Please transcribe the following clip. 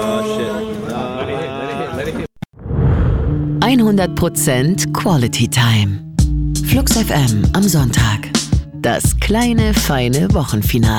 100% Quality Time. Flux FM am Sonntag. Das kleine, feine Wochenfinale.